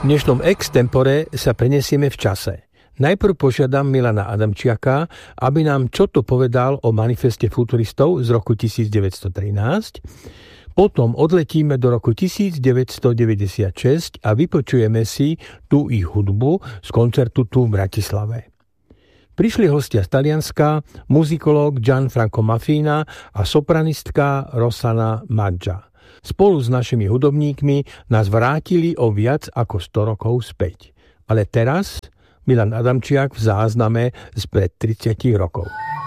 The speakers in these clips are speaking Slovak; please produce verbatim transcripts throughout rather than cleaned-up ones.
V dnešnom extempore sa prenesieme v čase. Najprv požiadam Milana Adamčiaka, aby nám čo to povedal o manifeste futuristov z roku devätnásťstotrinásť. Potom odletíme do roku devätnásťstodeväťdesiatšesť a vypočujeme si tú ich hudbu z koncertu tu v Bratislave. Prišli hostia z Talianska, muzikológ Gianfranco Mafina a sopranistka Rossana Maggia. Spolu s našimi hudobníkmi nás vrátili o viac ako sto rokov späť. Ale teraz Milan Adamčiak v zázname spred tridsať rokov.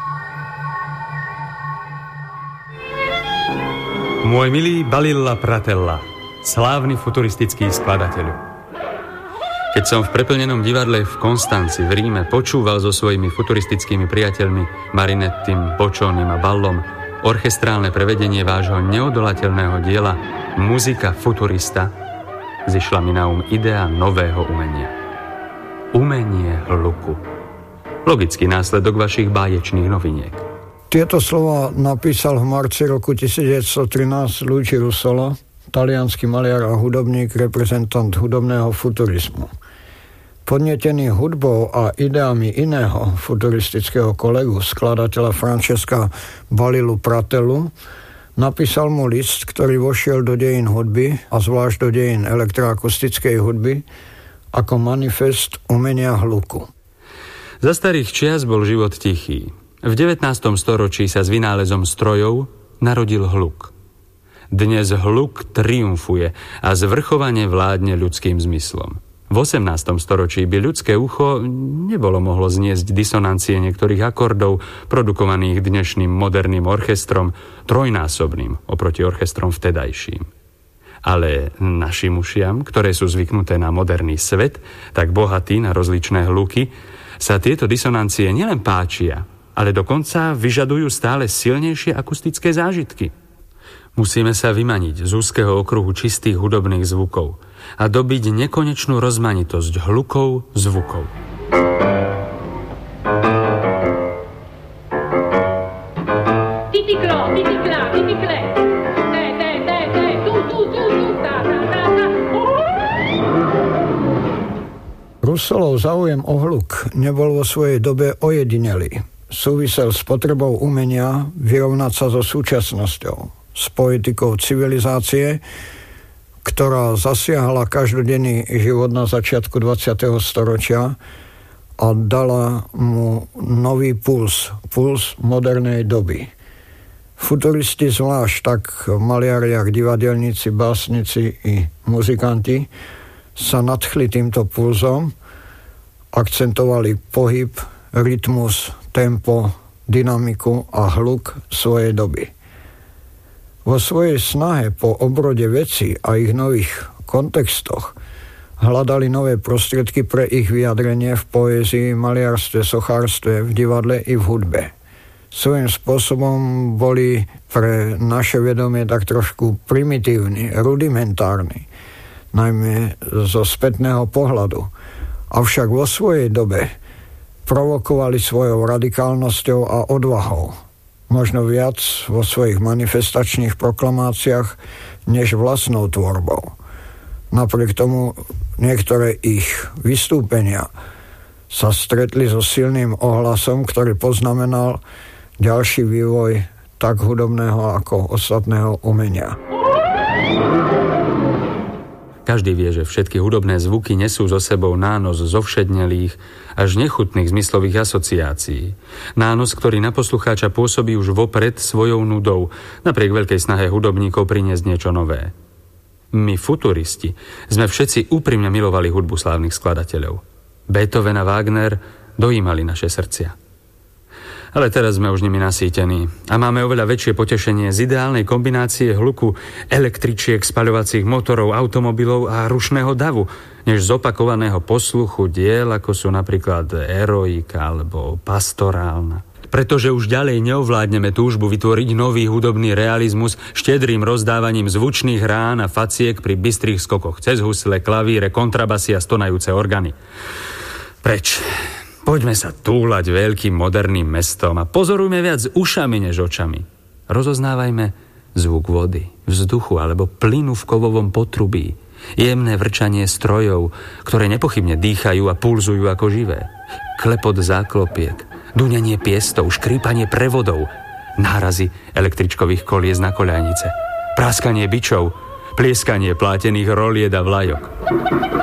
Môj milý Balilla Pratella, slávny futuristický skladateľ. Keď som v preplnenom divadle v Konstanci v Ríme počúval so svojimi futuristickými priateľmi Marinettim, Boccionim a Ballom orchestrálne prevedenie vášho neodolateľného diela Muzika futurista, zišla mi na um idea nového umenia. Umenie hluku. Logický následok vašich báječných noviniek. Tieto slova napísal v marci roku devätnásťstotrinásť Luigi Russolo, taliansky maliar a hudobník, reprezentant hudobného futurizmu. Podnietený hudbou a ideami iného futuristického kolegu, skladateľa Francesca Balillu Pratellu, napísal mu list, ktorý vošiel do dejín hudby a zvlášť do dejín elektroakustickej hudby ako manifest umenia hluku. Za starých čias bol život tichý. V devätnástom storočí sa s vynálezom strojov narodil hluk. Dnes hluk triumfuje a zvrchovane vládne ľudským zmyslom. V osemnástom storočí by ľudské ucho nebolo mohlo zniesť disonancie niektorých akordov produkovaných dnešným moderným orchestrom, trojnásobným oproti orchestrom vtedajším. Ale našim ušiam, ktoré sú zvyknuté na moderný svet, tak bohatý na rozličné hluky, sa tieto disonancie nielen páčia, ale dokonca vyžadujú stále silnejšie akustické zážitky. Musíme sa vymaniť z úzkeho okruhu čistých hudobných zvukov a dobiť nekonečnú rozmanitosť hlukov zvukov. Titiklo, titikla, titikle. Te, te, te, te, tu, tu, tu, tu, ta, ta, ta, ta. Russolov záujem o hluk nebol vo svojej dobe ojedinelý. Súvisel s potrebou umenia vyrovnať sa so súčasnosťou, s poetikou civilizácie, ktorá zasiahla každodenný život na začiatku dvadsiateho storočia a dala mu nový puls, puls modernej doby. Futuristi zvlášť, tak maliari, jak divadelníci, básnici i muzikanti, sa nadchli týmto pulzom, akcentovali pohyb, rytmus, tempo, dynamiku a hluk svojej doby. Vo svojej snahe po obrode vecí a ich nových kontextoch hľadali nové prostriedky pre ich vyjadrenie v poézii, maliarstve, sochárstve, v divadle i v hudbe. Svojím spôsobom boli pre naše vedomie tak trošku primitívni, rudimentárni, najmä zo spätného pohľadu. Avšak vo svojej dobe provokovali svojou radikálnosťou a odvahou. Možno viac vo svojich manifestačných proklamáciách než vlastnou tvorbou. Napriek tomu niektoré ich vystúpenia sa stretli so silným ohlasom, ktorý poznamenal ďalší vývoj tak hudobného ako ostatného umenia. Každý vie, že všetky hudobné zvuky nesú so sebou nános zovšednelých až nechutných zmyslových asociácií. Nános, ktorý na poslucháča pôsobí už vopred svojou nudou, napriek veľkej snahe hudobníkov priniesť niečo nové. My, futuristi, sme všetci úprimne milovali hudbu slávnych skladateľov. Beethoven a Wagner dojímali naše srdcia. Ale teraz sme už nimi nasýtení a máme oveľa väčšie potešenie z ideálnej kombinácie hluku električiek, spaľovacích motorov, automobilov a rušného davu, než z opakovaného posluchu diel, ako sú napríklad Eroika alebo Pastorálna. Pretože už ďalej neovládneme túžbu vytvoriť nový hudobný realizmus štedrým rozdávaním zvučných rán a faciek pri bystrých skokoch cez husle, klavíre, kontrabasy a stonajúce organy. Preč? Poďme sa túlať veľkým moderným mestom a pozorujme viac ušami než očami. Rozoznávajme zvuk vody, vzduchu alebo plynu v kovovom potrubí. Jemné vrčanie strojov, ktoré nepochybne dýchajú a pulzujú ako živé. Klepot záklopiek, dunenie piestov, škrípanie prevodov, nárazy električkových kolies na koľajnice, práskanie bičov, plieskanie plátených rolied a vlajok.